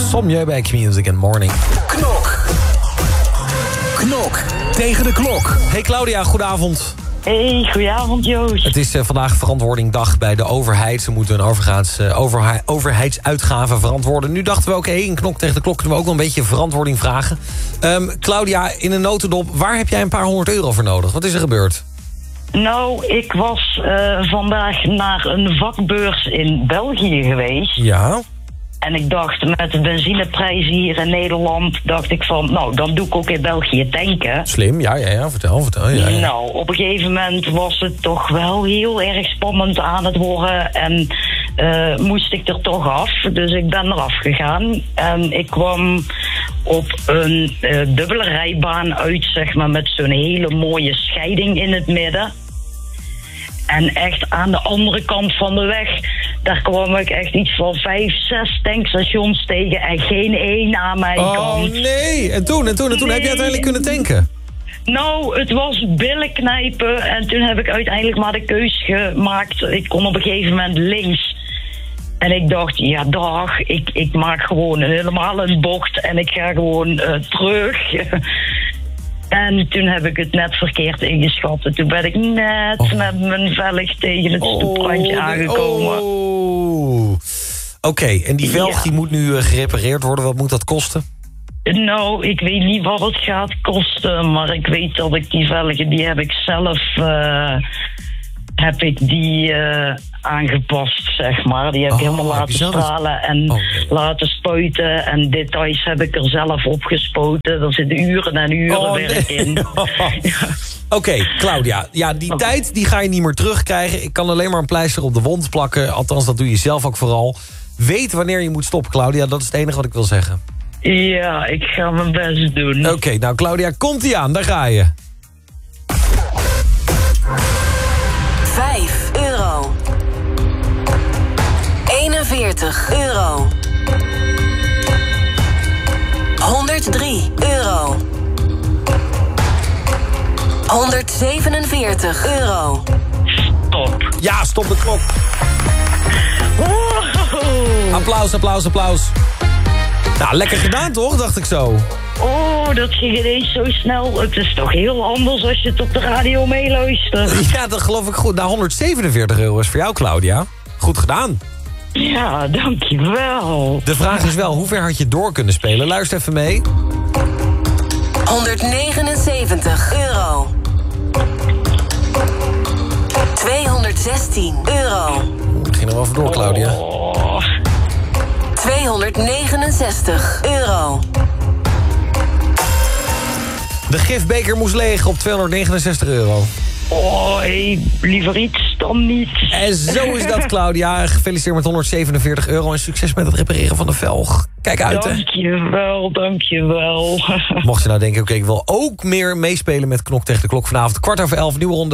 Somje bij Q-Music and Morning. Knok tegen de klok. Hey Claudia, goedenavond. Hey, goedenavond Joost. Het is vandaag verantwoordingdag bij de overheid. Ze moeten een overheidsuitgaven verantwoorden. Nu dachten we ook, een knok tegen de klok kunnen we ook wel een beetje verantwoording vragen. Claudia, in een notendop, waar heb jij een paar €100 voor nodig? Wat is er gebeurd? Nou, ik was vandaag naar een vakbeurs in België geweest. Ja. En ik dacht, met de benzineprijzen hier in Nederland, dacht ik van, nou, dan doe ik ook in België tanken. Slim, ja, vertel. Ja. Nou, op een gegeven moment was het toch wel heel erg spannend aan het worden en moest ik er toch af. Dus ik ben eraf gegaan en ik kwam op een dubbele rijbaan uit, zeg maar, met zo'n hele mooie scheiding in het midden. En echt aan de andere kant van de weg, daar kwam ik echt iets van 5, 6 tankstations tegen en geen één aan mijn kant. Oh nee, en toen? Heb je uiteindelijk kunnen tanken? Nou, het was billen knijpen en toen heb ik uiteindelijk maar de keus gemaakt. Ik kon op een gegeven moment links. En ik dacht, ja dag, ik maak gewoon helemaal een bocht en ik ga gewoon terug. En toen heb ik het net verkeerd ingeschat. En toen ben ik net met mijn velg tegen het stoeprandje aangekomen. Oké, en die velg die moet nu gerepareerd worden. Wat moet dat kosten? Nou, ik weet niet wat het gaat kosten. Maar ik weet dat ik die velgen, die heb ik zelf aangepast, zeg maar. Die heb ik helemaal laten stralen en laten spuiten. En details heb ik er zelf opgespoten. Er zitten uren en uren werk in. Oké, Claudia. Ja, die tijd die ga je niet meer terugkrijgen. Ik kan alleen maar een pleister op de wond plakken. Althans, dat doe je zelf ook vooral. Weet wanneer je moet stoppen, Claudia. Dat is het enige wat ik wil zeggen. Ja, ik ga mijn best doen. Oké, nou Claudia, komt-ie aan. Daar ga je. €5. €41. €103. €147. Stop. Ja, stop de klok. Wow. Applaus. Nou, lekker gedaan toch, dacht ik zo. Oh, dat ging ineens zo snel. Het is toch heel anders als je het op de radio meeluistert. Ja, dat geloof ik goed. Nou, €147 is voor jou, Claudia. Goed gedaan. Ja, dankjewel. De vraag is wel, hoe ver had je door kunnen spelen? Luister even mee. €179. €216. Ik ging er wel even door, Claudia. Oh. €269. De gifbeker moest leeg op €269. Oh, liever iets dan niets. En zo is dat, Claudia. Gefeliciteerd met €147 en succes met het repareren van de velg. Kijk uit, hè. Dankjewel. Mocht je nou denken, oké, ik wil ook meer meespelen met Knok tegen de Klok vanavond. 11:15, nieuwe ronde.